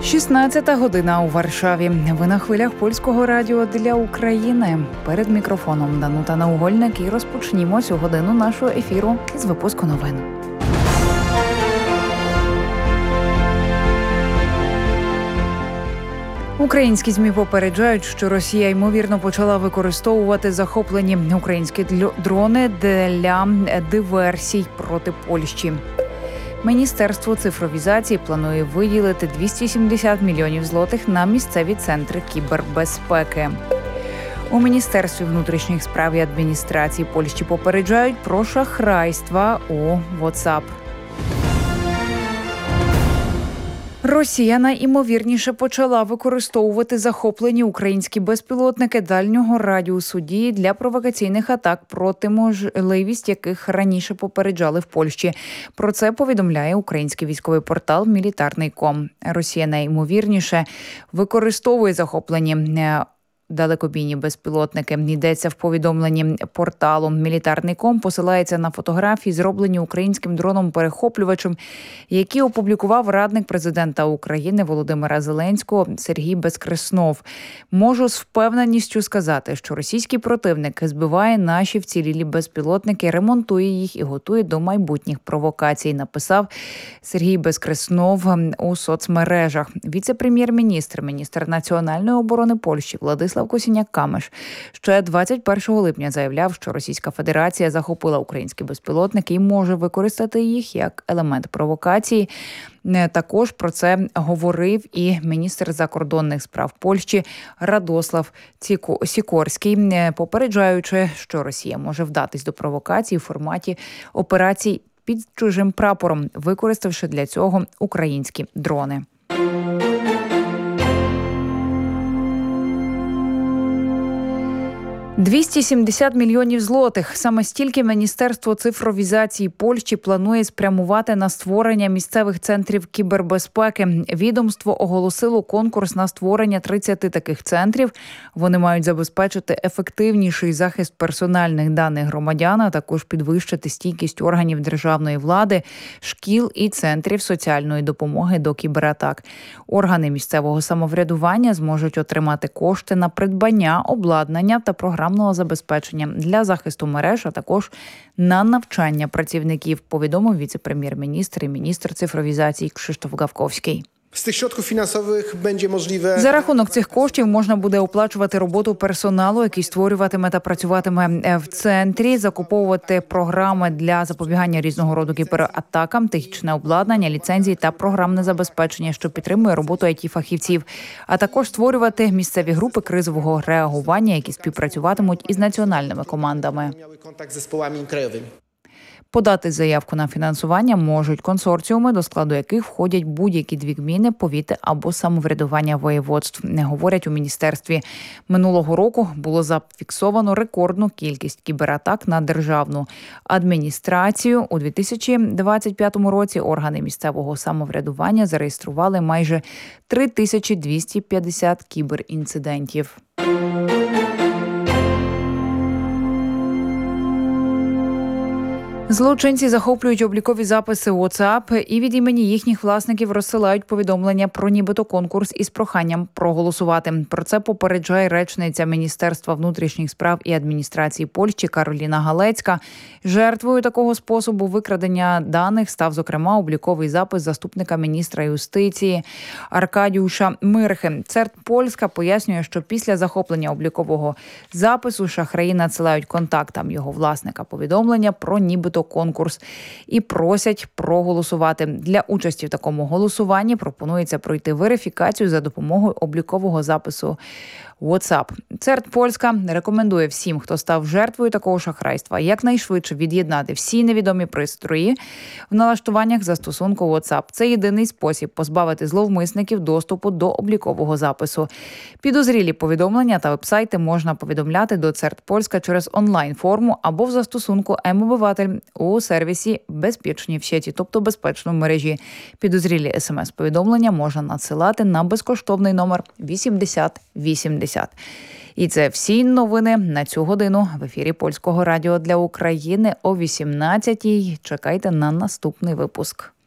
16 година у Варшаві. Ви на хвилях Польського радіо для України. Перед мікрофоном Данута Наугольник і розпочнімо цю годину нашого ефіру з випуску новин. Українські ЗМІ попереджають, що Росія, ймовірно, почала використовувати захоплені українські дрони для диверсій проти Польщі. Міністерство цифровізації планує виділити 270 мільйонів злотих на місцеві центри кібербезпеки. У Міністерстві внутрішніх справ і адміністрації Польщі попереджають про шахрайства у WhatsApp. Росія найімовірніше почала використовувати захоплені українські безпілотники дальнього радіусу дії для провокаційних атак, проти можливість яких раніше попереджали в Польщі. Про це повідомляє український військовий портал «Мілітарний.ком». Росія найімовірніше використовує захоплені далекобійні безпілотники. Йдеться в повідомленні порталу «Мілітарний.ком», посилається на фотографії, зроблені українським дроном-перехоплювачем, які опублікував радник президента України Володимира Зеленського Сергій Безкреснов. Можу з впевненістю сказати, що російський противник збиває наші вцілілі безпілотники, ремонтує їх і готує до майбутніх провокацій, написав Сергій Безкреснов у соцмережах. Віце-прем'єр-міністр, міністр національної оборони Польщі Владислав Косіняк-Камиш ще 21 липня заявляв, що Російська Федерація захопила українські безпілотники і може використати їх як елемент провокації. Також про це говорив і міністр закордонних справ Польщі Радослав Сікорський, попереджаючи, що Росія може вдатись до провокацій у форматі операцій під чужим прапором, використавши для цього українські дрони. $270 мільйонів злотих. Саме стільки Міністерство цифровізації Польщі планує спрямувати на створення місцевих центрів кібербезпеки. Відомство оголосило конкурс на створення 30 таких центрів. Вони мають забезпечити ефективніший захист персональних даних громадян, а також підвищити стійкість органів державної влади, шкіл і центрів соціальної допомоги до кібератак. Органи місцевого самоврядування зможуть отримати кошти на придбання, обладнання та програмного забезпечення для захисту мереж, а також на навчання працівників, повідомив віце-прем'єр-міністр і міністр цифровізації Krzysztof Gawkowski. Z tych środków finansowych będzie możliwe... За рахунок цих коштів можна буде оплачувати роботу персоналу, який створюватиме та працюватиме в центрі, закуповувати програми для запобігання різного роду кібератакам, технічне обладнання, ліцензії та програмне забезпечення, що підтримує роботу IT-фахівців, а також створювати місцеві групи кризового реагування, які співпрацюватимуть із національними командами. Подати заявку на фінансування можуть консорціуми, до складу яких входять будь-які дві гміни, повіти або самоврядування воєводств, говорять у міністерстві. Минулого року було зафіксовано рекордну кількість кібератак на державну адміністрацію. У 2025 році органи місцевого самоврядування зареєстрували майже 3250 кіберінцидентів. Злочинці захоплюють облікові записи WhatsApp і від імені їхніх власників розсилають повідомлення про нібито конкурс із проханням проголосувати. Про це попереджає речниця Міністерства внутрішніх справ і адміністрації Польщі Кароліна Галецька. Жертвою такого способу викрадення даних став, зокрема, обліковий запис заступника міністра юстиції Аркадіуша Мирхи. ЦЕРТ Польська пояснює, що після захоплення облікового запису шахраї надсилають контактам його власника повідомлення про нібито конкурс і просять проголосувати. Для участі в такому голосуванні пропонується пройти верифікацію за допомогою облікового запису WhatsApp. ЦЕРТ Польська рекомендує всім, хто став жертвою такого шахрайства, якнайшвидше від'єднати всі невідомі пристрої в налаштуваннях застосунку WhatsApp. Це єдиний спосіб позбавити зловмисників доступу до облікового запису. Підозрілі повідомлення та вебсайти можна повідомляти до ЦЕРТ Польська через онлайн-форму або в застосунку М-обиватель у сервісі «Безпечні в сеті», тобто безпечно в мережі. Підозрілі смс-повідомлення можна надсилати на безкоштовний номер 8080. І це всі новини на цю годину в ефірі Польського радіо для України о 18-й. Чекайте на наступний випуск.